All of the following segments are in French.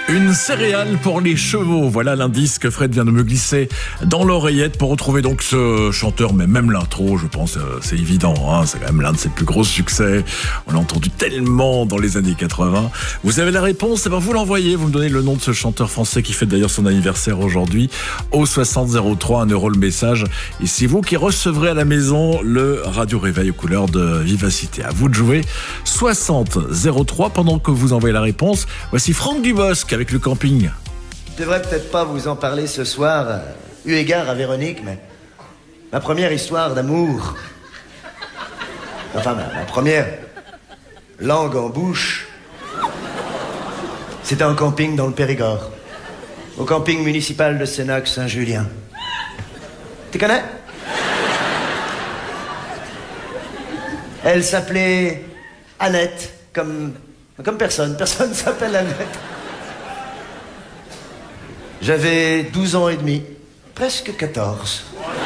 Une céréale pour les chevaux. Voilà l'indice que Fred vient de me glisser dans l'oreillette pour retrouver donc ce chanteur, mais même l'intro, je pense, c'est évident, hein, c'est quand même l'un de ses plus gros succès. On l'a entendu tellement dans les années 80. Vous avez la réponse, et ben vous l'envoyez, vous me donnez le nom de ce chanteur français qui fête d'ailleurs son anniversaire aujourd'hui, au 60 03, 1 € le message. Et c'est vous qui recevrez à la maison le Radio Réveil aux couleurs de Vivacité. À vous de jouer. 60 03, pendant que vous envoyez la réponse, voici Franck Dubosc avec le camping. Je devrais peut-être pas vous en parler ce soir, eu égard à Véronique, mais ma première histoire d'amour, enfin ma première langue en bouche, c'était en camping dans le Périgord, au camping municipal de Sénac-Saint-Julien. Tu connais? Elle s'appelait Annette, comme personne s'appelle Annette. J'avais 12 ans et demi, presque 14.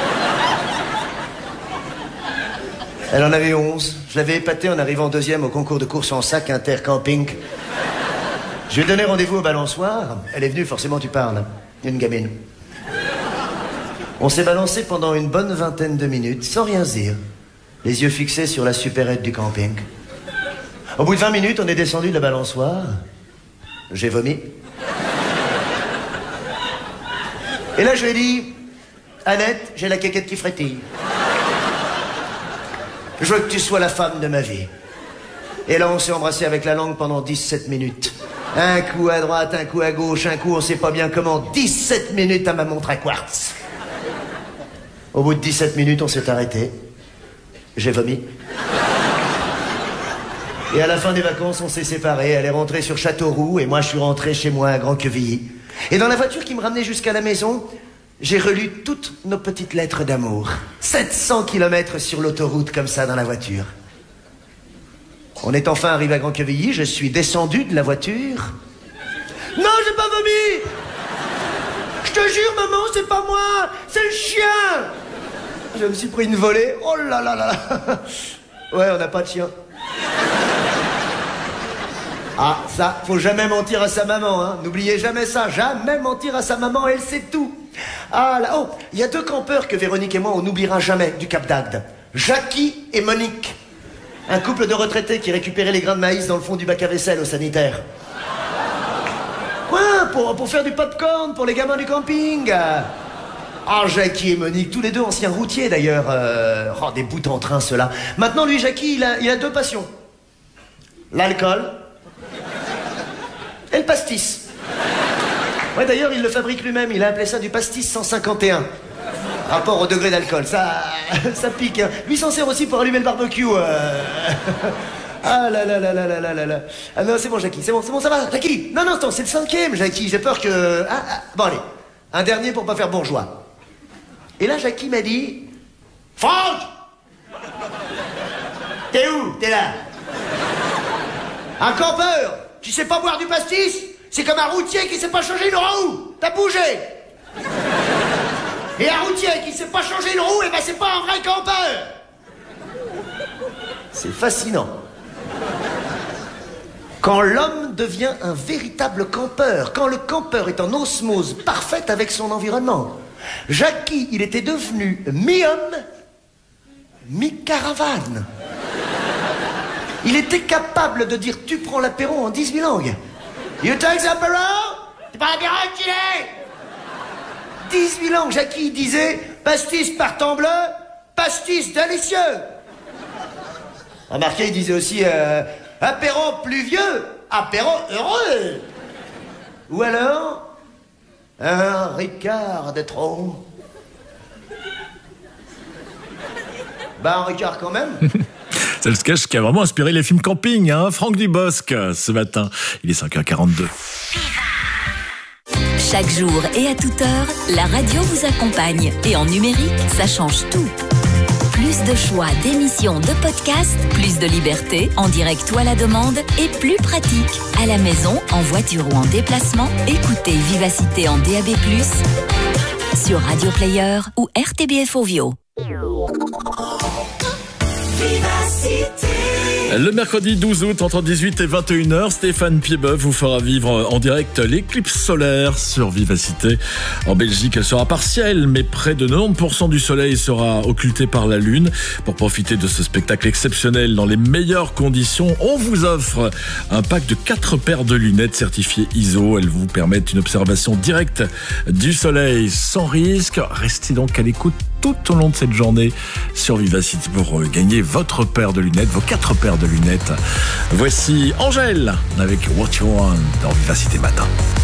Elle en avait 11. Je l'avais épatée en arrivant deuxième au concours de course en sac inter-camping. Je lui ai donné rendez-vous au balançoire. Elle est venue, forcément tu parles. Une gamine. On s'est balancé pendant une bonne vingtaine de minutes, sans rien se dire. Les yeux fixés sur la supérette du camping. Au bout de 20 minutes, on est descendu de la balançoire. J'ai vomi. Et là, je lui ai dit, Annette, j'ai la quéquette qui frétille. Je veux que tu sois la femme de ma vie. Et là, on s'est embrassé avec la langue pendant 17 minutes. Un coup à droite, un coup à gauche, un coup, on sait pas bien comment. 17 minutes à ma montre à quartz. Au bout de 17 minutes, on s'est arrêté. J'ai vomi. Et à la fin des vacances, on s'est séparés. Elle est rentrée sur Châteauroux et moi, je suis rentré chez moi à Grand-Quevilly. Et dans la voiture qui me ramenait jusqu'à la maison, j'ai relu toutes nos petites lettres d'amour. 700 kilomètres sur l'autoroute comme ça dans la voiture. On est enfin arrivé à Grand-Quevilly, je suis descendu de la voiture. Non, j'ai pas vomi! Je te jure, maman, c'est pas moi, c'est le chien! Je me suis pris une volée, oh là là là là! Ouais, on n'a pas de chien. Ah, ça, faut jamais mentir à sa maman, hein. N'oubliez jamais ça, jamais mentir à sa maman, elle sait tout. Ah là, oh, il y a deux campeurs que Véronique et moi, on n'oubliera jamais du Cap d'Agde. Jackie et Monique. Un couple de retraités qui récupéraient les grains de maïs dans le fond du bac à vaisselle au sanitaire. Quoi? Pour faire du popcorn pour les gamins du camping. Ah, Jackie et Monique, tous les deux anciens routiers d'ailleurs. Oh, des bouts en train, ceux-là. Maintenant, lui, Jackie, il a deux passions. L'alcool et le pastis. Ouais, d'ailleurs, il le fabrique lui-même. Il a appelé ça du pastis 151. Rapport au degré d'alcool. Ça pique. Hein. Lui s'en sert aussi pour allumer le barbecue. Ah là là là là là là là là. Ah non, c'est bon, Jackie. C'est bon, ça va. Jackie. Non, attends, c'est le 5e, Jackie. J'ai peur que... Bon, allez. Un dernier pour pas faire bourgeois. Et là, Jackie m'a dit... Franck! T'es où? T'es là. Un campeur qui sait pas boire du pastis, c'est comme un routier qui sait pas changer une roue. T'as bougé. Et un routier qui sait pas changer une roue, eh ben c'est pas un vrai campeur. C'est fascinant. Quand l'homme devient un véritable campeur, quand le campeur est en osmose parfaite avec son environnement. Jackie, il était devenu mi-homme, mi-caravane. Il était capable de dire « tu prends l'apéro » en 18 langues. « You take the apéro » ? « Tu prends l'apéro, tu l'es » 18 langues. Jackie disait « pastis partant bleu, pastis délicieux ». Remarquez, il disait aussi « apéro pluvieux, apéro heureux ». Ou alors « un Ricard de trop ». Bah un Ricard quand même. C'est le sketch qui a vraiment inspiré les films camping, hein. Franck Dubosc, ce matin. Il est 5h42. Chaque jour et à toute heure, la radio vous accompagne. Et en numérique, ça change tout. Plus de choix d'émissions, de podcasts, plus de liberté, en direct ou à la demande, et plus pratique. À la maison, en voiture ou en déplacement, écoutez Vivacité en DAB+, sur Radio Player ou RTBF Ovio. Le mercredi 12 août, entre 18 et 21h, Stéphane Piedboeuf vous fera vivre en direct l'éclipse solaire sur Vivacité. En Belgique, elle sera partielle, mais près de 90% du soleil sera occulté par la lune. Pour profiter de ce spectacle exceptionnel dans les meilleures conditions, on vous offre un pack de 4 paires de lunettes certifiées ISO. Elles vous permettent une observation directe du soleil sans risque. Restez donc à l'écoute tout au long de cette journée sur Vivacité pour gagner votre paire de lunettes, vos 4 paires de lunettes. Voici Angèle avec What You Want dans Vivacité Matin.